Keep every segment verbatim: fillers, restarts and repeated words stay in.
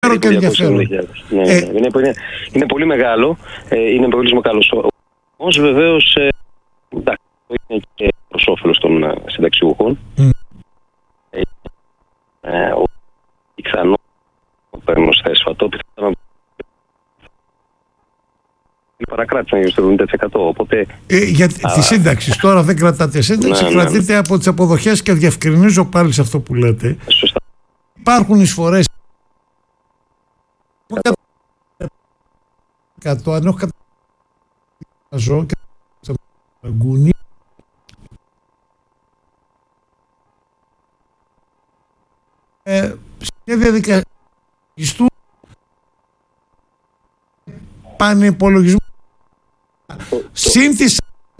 και ενδιαφέρον. Ναι, ε, είναι, είναι, είναι πολύ μεγάλο. Ε, είναι πολύ μεγάλος. Όμως βεβαίως ε, εντάξει, είναι και προς όφελος των uh, συνταξιούχων. Mm. Ε, ε, ο πιθανό παίρνω θέσφατο, πιθανό παρακράτησαν για το εβδομήντα τοις εκατό. Οπότε, ε, για α, τη σύνταξη τώρα δεν κρατάτε σύνταξη, ναι, κρατείτε ναι. από τις αποδοχές και διευκρινίζω πάλι σε αυτό που λέτε. Σωστά. Υπάρχουν εισφορές εκατό, αν έχω καταζώ και αγκούνι ε, σε διαδικασία πανυπολογισμού συν της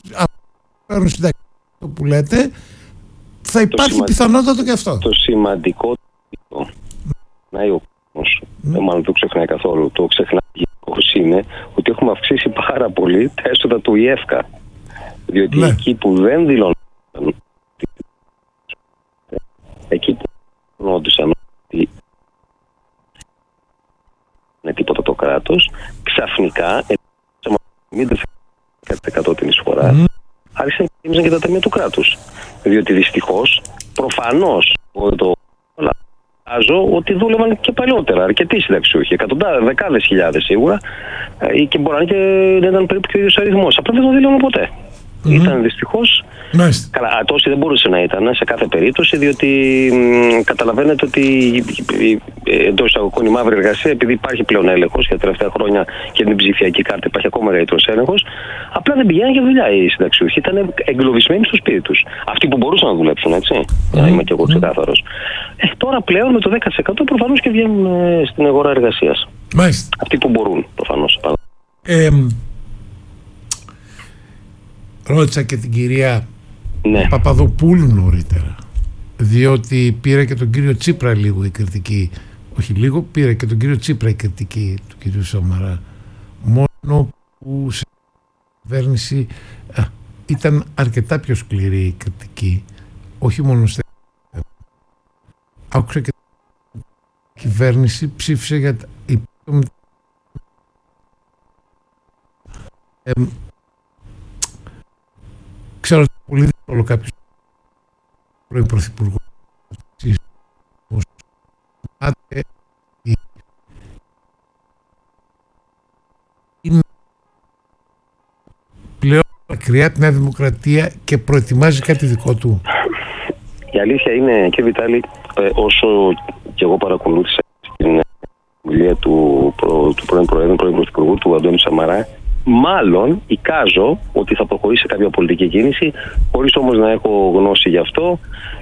που λέτε θα υπάρχει το πιθανότατο και αυτό. Το σημαντικό να ο κόσμος, mm. μάλλον το ξεχνάει καθόλου, το ξεχνάει είναι ότι έχουμε αυξήσει πάρα πολύ τα έσοδα του ΙΕΦΚΑ. Διότι ναι. εκεί που δεν δηλώνουν, εκεί που γνώντουσαν ότι είναι τίποτα το κράτος, ξαφνικά εβδομήντα τοις εκατό την εισφορά mm. άρχισαν και τα ταμεία του κράτους. Διότι δυστυχώς, προφανώς, το ότι δούλευαν και παλιότερα, αρκετοί συνταξιούχοι, εκατοντάδες, δεκάδες χιλιάδες σίγουρα, και μπορεί να ήταν περίπου και ο ίδιος αριθμός. Απλά δεν το δήλωναν ποτέ. Mm-hmm. Ήταν δυστυχώς. Nice. Καλά, τόσοι δεν μπορούσε να ήταν σε κάθε περίπτωση, διότι μ, καταλαβαίνετε ότι εντός εισαγωγικών η μαύρη εργασία, επειδή υπάρχει πλέον έλεγχος για τα τελευταία χρόνια και την ψηφιακή κάρτα υπάρχει ακόμα ρήτρος έλεγχος, απλά δεν πηγαίνουν για δουλειά οι συνταξιούχοι. Ήταν εγκλωβισμένοι στο σπίτι τους. Αυτοί που μπορούσαν να δουλέψουν, έτσι. Mm-hmm. Για να είμαι και εγώ ξεκάθαρος. Ε, τώρα πλέον με το δέκα τοις εκατό προφανώς και βγαίνουν ε, στην αγορά εργασίας. Nice. Αυτοί που μπορούν προφανώς. Ε, ρώτησα και την κυρία ναι. Παπαδοπούλου νωρίτερα, διότι πήρε και τον κύριο Τσίπρα λίγο η κριτική, όχι λίγο, πήρε και τον κύριο Τσίπρα η κριτική του κύριου Σαμαρά, μόνο που σε κυβέρνηση α, ήταν αρκετά πιο σκληρή η κριτική, όχι μόνο στην άκουσα και η κυβέρνηση ψήφισε για τα ε, ξέρω ότι είναι πολύ δύσκολο κάποιος πρώην πρωθυπουργό είναι πλέον μακριά τη Νέα Δημοκρατία και προετοιμάζει κάτι δικό του. Η αλήθεια είναι, και Βιτάλη, όσο και εγώ παρακολούθησα την ομιλία του, προ, του πρώην Προέδρου, πρώην Πρωθυπουργού, του Αντώνη Σαμαρά, μάλλον εικάζω ότι θα προχωρήσει σε κάποια πολιτική κίνηση, χωρίς όμως να έχω γνώση γι' αυτό,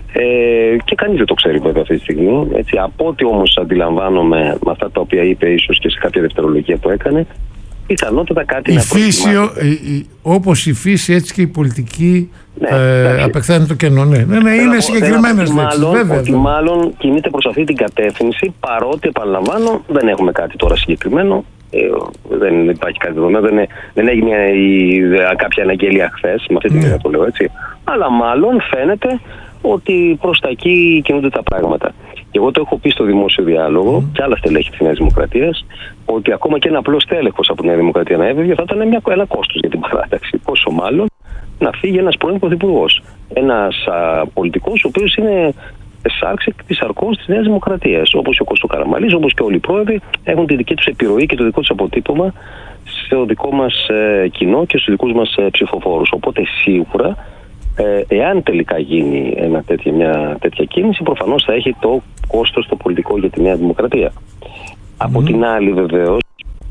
ε, και κανείς δεν το ξέρει βέβαια αυτή τη στιγμή. Έτσι, από ό,τι όμως αντιλαμβάνομαι με αυτά τα οποία είπε, ίσως και σε κάποια δευτερολογία που έκανε, πιθανότατα κάτι η να φύση, όπως η φύση, έτσι και η πολιτική ναι, ε, απεκθάνει το κενό. Ναι, ναι, ναι, είναι συγκεκριμένες λέξεις. Βέβαια, ότι μάλλον κινείται προς αυτή την κατεύθυνση, παρότι επαναλαμβάνω δεν έχουμε κάτι τώρα συγκεκριμένο. Ε, δεν υπάρχει κάτι δεδομένο, δεν, δεν έγινε η, η, κάποια αναγγέλια χθες, με αυτή την έννοια το λέω έτσι. Αλλά μάλλον φαίνεται ότι προς τα εκεί κινούνται τα πράγματα. Και εγώ το έχω πει στο δημόσιο διάλογο mm. και άλλα στελέχη της Νέας Δημοκρατίας, ότι ακόμα και ένα απλό στέλεχος από τη Νέα Δημοκρατία να έβγαινε θα ήταν μια, ένα κόστος για την παράταξη. Πόσο μάλλον να φύγει ένας πρώην πρωθυπουργός. Ένας α, πολιτικός ο οποίος είναι εσάρξη της αρκός της Νέας Δημοκρατίας. Όπως ο Κώστο Καραμανλής, όπως και όλοι οι πρόεδροι έχουν τη δική τους επιρροή και το δικό τους αποτύπωμα στο δικό μας ε, κοινό και στους δικούς μας ε, ψηφοφόρους. Οπότε σίγουρα, ε, εάν τελικά γίνει ένα τέτοια, μια τέτοια κίνηση, προφανώς θα έχει το κόστος το πολιτικό για τη Νέα Δημοκρατία. Mm. Από την άλλη, βεβαίως,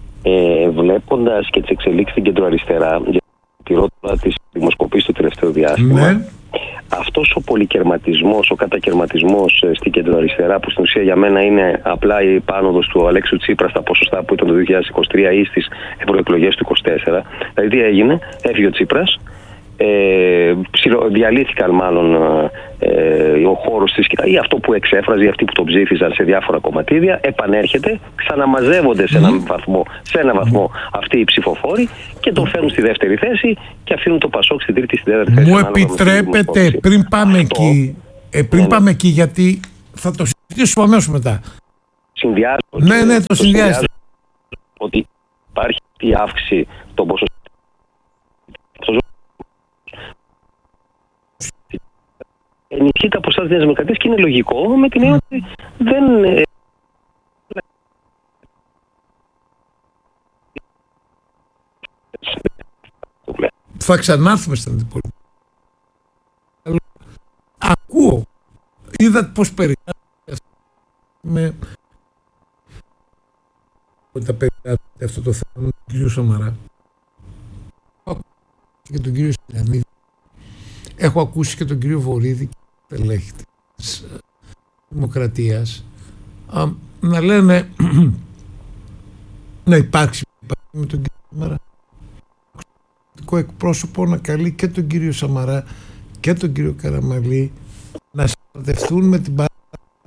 ε, βλέποντας και τις εξελίξεις στην κεντροαριστερά, για τη ρότα της δημοσκοπής στο τελευταίο διάστημα, mm. αυτός ο πολυκερματισμός, ο κατακερματισμός στην κεντροαριστερά, που στην ουσία για μένα είναι απλά η επάνωδος του Αλέξου Τσίπρα στα ποσοστά που ήταν το δύο χιλιάδες είκοσι τρία ή στις ευρωεκλογές του είκοσι τέσσερα. Δηλαδή τι έγινε, έφυγε ο Τσίπρας, ε, διαλύθηκαν μάλλον ε, ο χώρος της ή αυτό που εξέφραζε, ή αυτοί που τον ψήφιζαν σε διάφορα κομματίδια, επανέρχεται, ξαναμαζεύονται σε έναν βαθμό, σε ένα βαθμό αυτοί οι ψηφοφόροι και τον φέρνουν στη δεύτερη θέση και αφήνουν το Πασόκ στην τρίτη, στη τέταρτη θέση. Μου επιτρέπετε πριν πάμε αυτό, εκεί, ε, πριν ναι, πάμε ναι. εκεί, γιατί θα το συζητήσουμε αμέσως μετά. συνδυάζω. Ναι, ναι, το συνδυάζω. Ότι υπάρχει η αύξηση των ποσοστών. Ενισχύει τα ποσά της Νέας Δημοκρατίας και είναι λογικό με την έννοια ότι δεν. Θα ξανάρθουμε στην αντιπολίτευση. Ακούω. Είδα πώς περιγράφει με τα περιγράφει αυτό το θέμα με τον κύριο Σαμαρά και τον κύριο Στυλιανίδη. Έχω ακούσει και τον κύριο Βορίδη και τον τελέχη της Δημοκρατίας α, να λένε να υπάρξει με τον κύριο Σαμαρά εκπρόσωπο να καλεί και τον κύριο Σαμαρά και τον κύριο Καραμανλή να συναντευτούν με την παρά.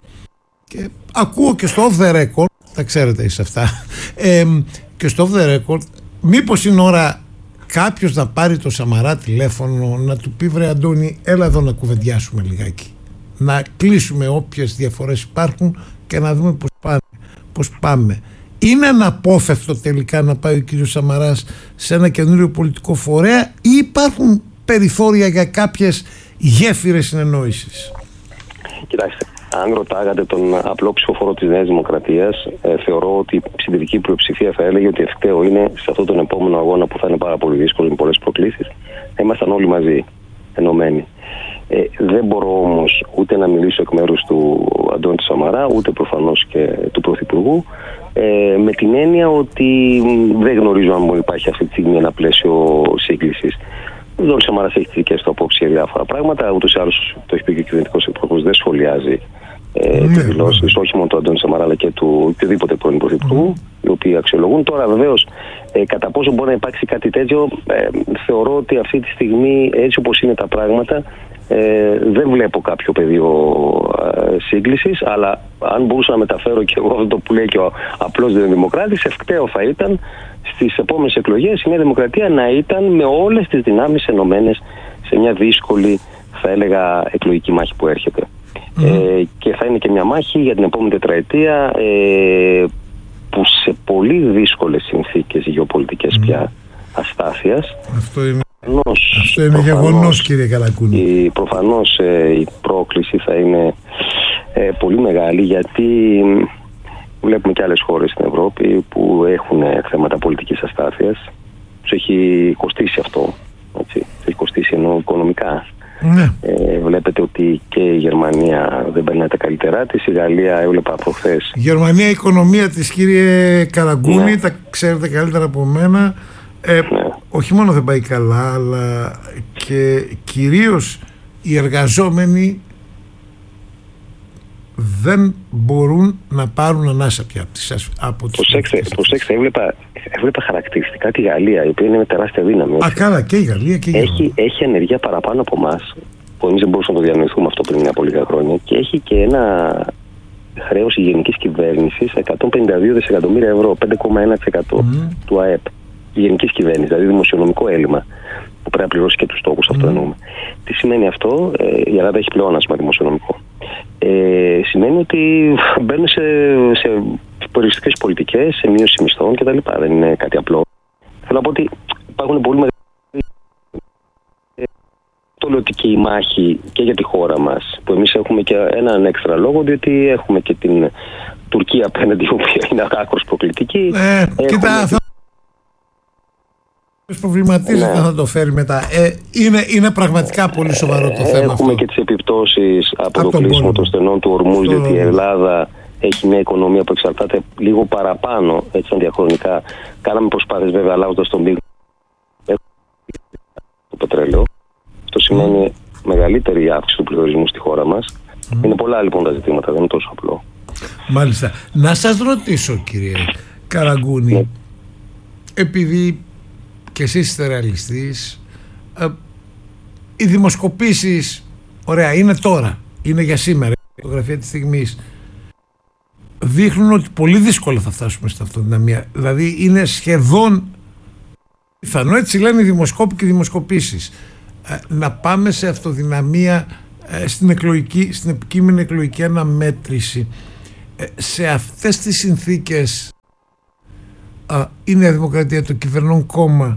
Και ακούω και στο off the record, τα ξέρετε εσείς αυτά, ε, και στο off the record, μήπως είναι ώρα κάποιος να πάρει το Σαμαρά τηλέφωνο να του πει βρε Αντώνη, έλα εδώ να κουβεντιάσουμε λιγάκι, να κλείσουμε όποιες διαφορές υπάρχουν και να δούμε πώς πάμε, πώς πάμε. Είναι αναπόφευκτο τελικά να πάει ο κύριος Σαμαράς σε ένα καινούριο πολιτικό φορέα ή υπάρχουν περιθώρια για κάποιες γέφυρες συνεννόησης? Κοιτάξτε, αν ρωτάγατε τον απλό ψηφοφόρο της Νέας Δημοκρατίας, ε, θεωρώ ότι η συντηρητική πλειοψηφία θα έλεγε ότι ευκταίο είναι σε αυτόν τον επόμενο αγώνα που θα είναι πάρα πολύ δύσκολο με πολλές προκλήσεις, να ήμασταν όλοι μαζί, ενωμένοι. Ε, δεν μπορώ όμως ούτε να μιλήσω εκ μέρους του Αντώνη Σαμαρά, ούτε προφανώς και του Πρωθυπουργού, ε, με την έννοια ότι δεν γνωρίζω αν υπάρχει αυτή τη στιγμή ένα πλαίσιο σύγκλησης. Ο Αντώνης Σαμαράς έχει τις δικές του απόψεις για διάφορα πράγματα, ούτως ή άλλως το έχει πει και ο κυβερνητικός εκπρόσωπος, δεν σχολιάζει ε, mm. τις δηλώσεις, όχι μόνο του Αντώνη Σαμαρά αλλά και του οποιοδήποτε πρώην Πρωθυπουργού, mm. οι οποίοι αξιολογούν. Τώρα βεβαίως ε, κατά πόσο μπορεί να υπάρξει κάτι τέτοιο, ε, θεωρώ ότι αυτή τη στιγμή έτσι όπως είναι τα πράγματα, Ε, δεν βλέπω κάποιο πεδίο ε, σύγκλησης, αλλά αν μπορούσα να μεταφέρω και εγώ αυτό που λέει και ο απλός δημοκράτης, ευκταίο θα ήταν στις επόμενες εκλογές η Νέα Δημοκρατία να ήταν με όλες τις δυνάμεις ενωμένες σε μια δύσκολη, θα έλεγα, εκλογική μάχη που έρχεται. Mm. Ε, και θα είναι και μια μάχη για την επόμενη τετραετία ε, που σε πολύ δύσκολες συνθήκες γεωπολιτικές mm. πια αστάθειας. Αυτό είναι. Προφανώς, Αυτό είναι γεγονός, κύριε Καλακούνη. Η, προφανώς ε, η πρόκληση θα είναι ε, πολύ μεγάλη, γιατί βλέπουμε και άλλες χώρες στην Ευρώπη που έχουν ε, θέματα πολιτικής αστάθειας. Τους έχει κοστίσει αυτό, έτσι. Τους έχει κοστίσει ενώ οικονομικά. Ναι. Ε, βλέπετε ότι και η Γερμανία δεν περνάει τα καλύτερά της, η Γαλλία έβλεπα προχθές. Η Γερμανία, η οικονομία της, κύριε Καλαγκούνη, ναι. τα ξέρετε καλύτερα από μένα. Ε, ναι. Όχι μόνο δεν πάει καλά, αλλά και κυρίως οι εργαζόμενοι δεν μπορούν να πάρουν ανάσα πια από τις προσέξτε, προσέξτε, έβλεπα, έβλεπα χαρακτηριστικά τη Γαλλία, η οποία είναι με τεράστια δύναμη. Α, καλά, και η Γαλλία και η Γερμανία. Έχει, έχει ανεργία παραπάνω από εμάς, που εμείς δεν μπορούσαμε να το διανοηθούμε αυτό πριν από λίγα χρόνια, και έχει και ένα χρέος γενικής κυβέρνησης εκατόν πενήντα δύο δισεκατομμύρια ευρώ, πέντε κόμμα ένα τοις εκατό mm. του ΑΕΠ. Η γενικής κυβέρνηση, δηλαδή δημοσιονομικό έλλειμμα που πρέπει να πληρώσει και τους στόχους, mm. αυτό εννοούμε. Τι σημαίνει αυτό? Ε, η Ελλάδα έχει πλεόνασμα δημοσιονομικό. Ε, σημαίνει ότι μπαίνουν σε, σε περιοριστικές πολιτικές, σε μείωση μισθών κτλ. Δεν είναι κάτι απλό. Θέλω να πω ότι υπάρχουν πολύ μεγάλες. Το λέω ότι και η μάχη και για τη χώρα μας, που εμείς έχουμε και έναν έξτρα λόγο, διότι έχουμε και την Τουρκία απέναντι, η οποία είναι άκρως προκλητική. Ε, κοίτα, θα... προβληματίζεται ναι. να το φέρει μετά. Ε, είναι, είναι πραγματικά πολύ σοβαρό το θέμα. Έχουμε αυτό. Και τις επιπτώσεις από, από το κλείσιμο των στενών του ορμούς, στο... διότι η Ελλάδα έχει μια οικονομία που εξαρτάται λίγο παραπάνω, έτσι διαχρονικά. Κάναμε προσπάθειες βέβαια αλλάζοντας τον πύργο το πετρέλαιο. Αυτό σημαίνει mm. μεγαλύτερη αύξηση του πληθωρισμού στη χώρα μας. Mm. Είναι πολλά λοιπόν τα ζητήματα, δεν είναι τόσο απλό. Μάλιστα. Να σας ρωτήσω, κύριε Καραγκούνη, ναι. επειδή και εσείς είστε ρεαλιστής, ε, οι δημοσκοπήσεις, ωραία, είναι τώρα, είναι για σήμερα, η φωτογραφία της στιγμής, δείχνουν ότι πολύ δύσκολα θα φτάσουμε στην αυτοδυναμία. Δηλαδή είναι σχεδόν πιθανό, έτσι λένε οι δημοσκόποι και οι δημοσκοπήσεις, ε, να πάμε σε αυτοδυναμία ε, στην, εκλογική, στην επικείμενη εκλογική αναμέτρηση. σε αυτές τις συνθήκες α, η Νέα Δημοκρατία, το κυβερνών κόμμα,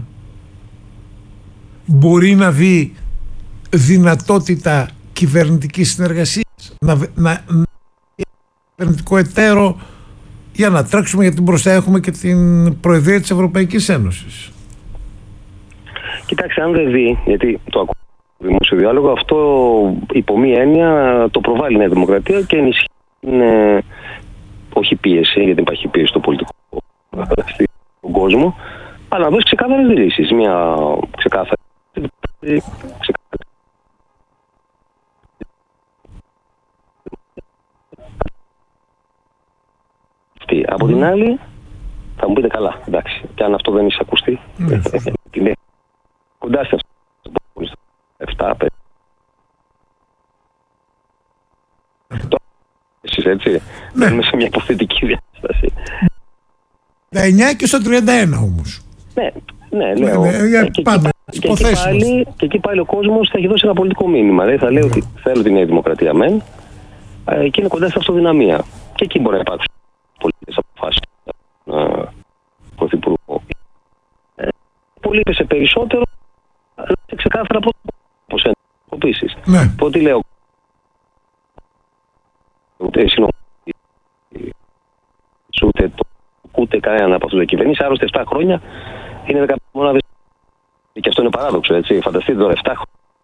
μπορεί να δει δυνατότητα κυβερνητικής συνεργασίας, να, να, να κυβερνητικό εταίρο για να τρέξουμε, γιατί μπροστά έχουμε και την Προεδρία της Ευρωπαϊκής Ένωσης? Κοιτάξτε, αν δεν δει, γιατί το ακούω στο δημόσιο διάλογο, αυτό υπό μία έννοια το προβάλλει η Νέα Δημοκρατία και ενισχύει την, ε, όχι πίεση, γιατί υπάρχει πίεση στο πολιτικό στον κόσμο, αλλά να δώσει ξεκάθαρες λύσεις. Μια ξεκάθαρη. Από την άλλη, θα μου πείτε καλά, εντάξει, και αν αυτό δεν εισακουστεί, είναι κοντά σε αυτό το επτά πέντε. Εσείς έτσι, είμαι σε μια υποθετική διάσταση. Τα εννιά και στο τριάντα ένα όμως. Ναι, ναι, λέω. Και εκεί πάλι ο κόσμος θα έχει δώσει ένα πολιτικό μήνυμα. Δηλαδή θα λέει ότι θέλω τη Νέα Δημοκρατία μεν, και είναι κοντά σε αυτοδυναμία. Και εκεί μπορεί να υπάρξουν πολιτικές αποφάσεις πρωθυπουργού. Πολύ είπε σε περισσότερο, σε ξεκάθαρα πώς ενεργοποιήσεις. Οπότε λέω, ούτε ούτε το ούτε κανένα από αυτούς τα κυβερνήσει, άρρωστε επτά χρόνια είναι δεκαπέντε μονάδες. Και αυτό είναι παράδοξο, έτσι. Φανταστείτε τώρα επτά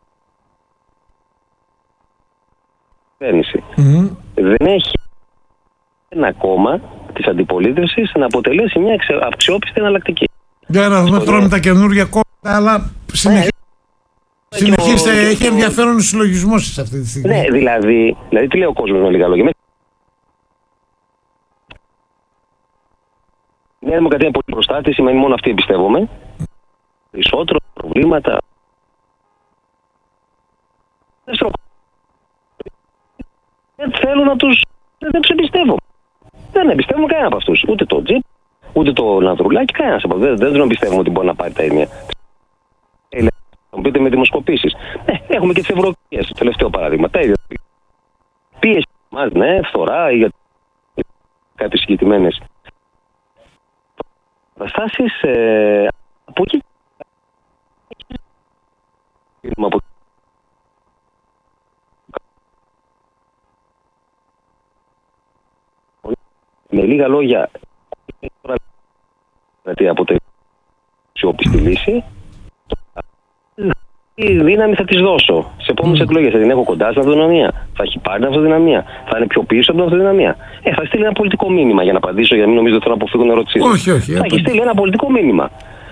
χρόνια. Mm. Δεν έχει ένα κόμμα της αντιπολίτευσης να αποτελέσει μια αξιόπιστη εναλλακτική. Για να δούμε τώρα με τα καινούργια κόμματα, αλλά συνεχίζεται. Συνεχίστε, έχει ενδιαφέρον ο συλλογισμός σας αυτή τη στιγμή. Ναι, δηλαδή, δηλαδή τι λέει ο κόσμος με λίγα λόγια. Η Νέα Δημοκρατία είναι πολύ μπροστά της, σημαίνει μόνο αυτή εμπιστεύομαι. Περισσότερο προβλήματα. Δεν θέλω να τους. Δεν τους εμπιστεύω. Δεν εμπιστεύω κανένα από αυτούς. Ούτε το Τζιπ, ούτε το Ανδρουλάκη, κανένας από αυτούς. Δεν τον εμπιστεύω ότι μπορεί να πάρει τα ίδια. Θα μου πείτε με δημοσκοπήσεις. Ε, έχουμε και τις ευρωεκλογές, το τελευταίο παράδειγμα. Τα ίδια. Πίεση μας, ναι, φθορά για κάποιες συγκεκριμένες καταστάσεις. Ε, από εκεί. Με λίγα λόγια, γιατί από το αξιόπιστη λύση, η δύναμη θα της δώσω. Σε επόμενες mm. εκλογές θα την έχω κοντά στην αυτοδυναμία. Θα έχει πάρει την αυτοδυναμία. Θα είναι πιο πίσω από την αυτοδυναμία. Ε, θα στείλει ένα πολιτικό μήνυμα για να απαντήσω, για να μην νομίζω ότι θέλω να αποφύγω ερωτήσεις. Όχι, όχι. Θα έχει στείλει ένα πολιτικό μήνυμα.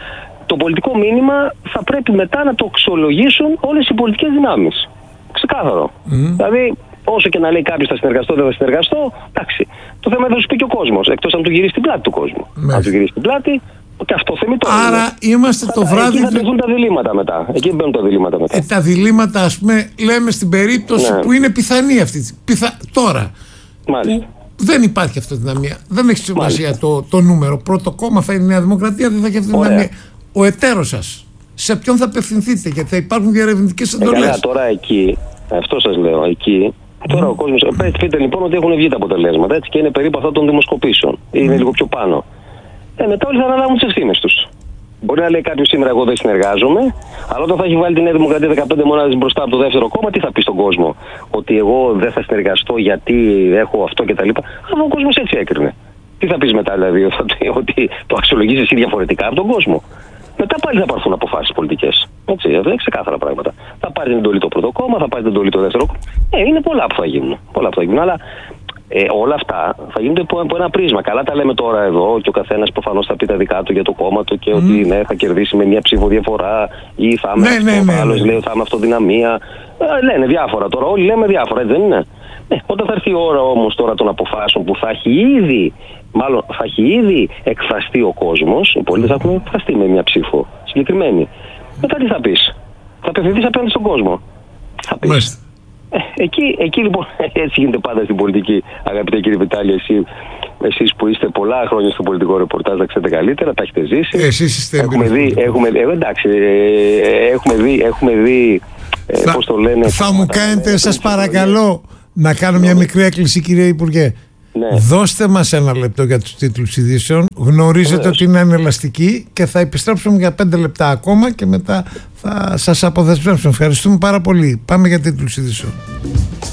Το πολιτικό μήνυμα θα πρέπει μετά να το αξιολογήσουν όλες οι πολιτικές δυνάμεις. Ξεκάθαρο. Mm. Δηλαδή, όσο και να λέει κάποιος θα συνεργαστώ, δεν θα συνεργαστώ, εντάξει. Το θέμα είναι να σου πει και ο κόσμος. Εκτός αν του γυρίσει την πλάτη του κόσμου. Mm. Αν του γυρίσει την πλάτη, και αυτό θεμητό. Άρα είναι. Είμαστε θα, το βράδυ. Εκεί θα τεθούν τα διλήμματα μετά. Εκεί μπαίνουν τα διλήμματα μετά. Ε, τα διλήμματα, ας πούμε, λέμε στην περίπτωση ναι. που είναι πιθανή αυτή. Πιθα... Τώρα. Μάλιστα. Δεν υπάρχει αυτοδυναμία. Δεν έχει σημασία το, το νούμερο. Πρώτο κόμμα θα είναι η Νέα Δημοκρατία, δεν θα έχει αυτοδυναμία. Ο εταίρος σας, σε ποιον θα απευθυνθείτε, γιατί θα υπάρχουν διαρευνητικές εντολές. Ε, τώρα εκεί, αυτό σας λέω, εκεί. Τώρα mm. ο κόσμος. Πείτε λοιπόν ότι έχουν βγει τα αποτελέσματα, έτσι, και είναι περίπου αυτά των δημοσκοπήσεων. Mm. Είναι λίγο πιο πάνω. Ε, μετά όλοι θα αναλάβουν τις ευθύνες τους. Μπορεί να λέει κάποιος σήμερα εγώ δεν συνεργάζομαι, αλλά όταν θα έχει βάλει τη Νέα Δημοκρατία δεκαπέντε μονάδες μπροστά από το δεύτερο κόμμα, τι θα πει στον κόσμο? Ότι εγώ δεν θα συνεργαστώ γιατί έχω αυτό κτλ. Αλλά ο κόσμος έτσι έκρινε. Τι θα πει μετά, δηλαδή, ότι, ότι το αξιολογείς εσύ διαφορετικά από τον κόσμο? Μετά πάλι θα πάρθουν αποφάσεις πολιτικές. Έτσι, αυτό είναι ξεκάθαρα πράγματα. Θα πάρει την εντολή το πρώτο κόμμα, θα πάρει την εντολή το δεύτερο κόμμα. Ε, είναι πολλά που θα γίνουν. Πολλά που θα γίνουν, αλλά ε, όλα αυτά θα γίνονται από, από ένα πρίσμα. Καλά τα λέμε τώρα εδώ και ο καθένας προφανώς θα πει τα δικά του για το κόμμα του και mm. ότι ναι, θα κερδίσει με μια ψήφο διαφορά ή θα είμαι ναι, αυτό, ναι, ναι, άλλος ναι. λέει ότι θα είμαι αυτοδυναμία. Ε, λένε διάφορα τώρα. Όλοι λέμε διάφορα, έτσι δεν είναι? Ε, όταν θα έρθει η ώρα όμως τώρα των αποφάσεων που θα έχει ήδη, μάλλον θα έχει ήδη εκφραστεί ο κόσμος, οι πολίτες θα έχουν εκφραστεί με μια ψήφο συγκεκριμένη. Μετά τι θα πεις? Θα απευθυνθείς απέναντι στον κόσμο. Θα πεις. Ε, εκεί, εκεί λοιπόν, έτσι γίνεται πάντα στην πολιτική, αγαπητέ κύριε Βιτάλη, εσύ, εσείς που είστε πολλά χρόνια στο πολιτικό ρεπορτάζ, να ξέρετε καλύτερα, τα έχετε ζήσει. Εσείς είστε έχουμε δει, έχουμε, ε, εντάξει, ε, έχουμε δει, έχουμε δει ε, θα, πώς το λένε. Θα μου κάνετε, σας παρακαλώ, να κάνω μια μικρή έκκληση, κύριε Υπουργέ. Ναι. Δώστε μας ένα λεπτό για τους τίτλους ειδήσεων. Γνωρίζετε Βεβαίως. ότι είναι ανελαστικοί και θα επιστρέψουμε για πέντε λεπτά ακόμα και μετά θα σας αποδεσμεύσουμε. Ευχαριστούμε πάρα πολύ. Πάμε για τίτλους ειδήσεων.